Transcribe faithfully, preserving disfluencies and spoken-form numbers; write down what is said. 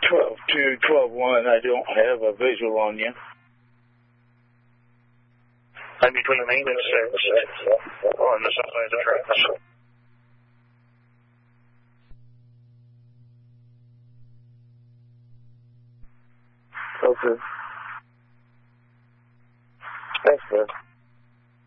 twelve two, twelve one, I don't have a visual on you. I'm between main and six on the south side of the tracks. Okay. That's good.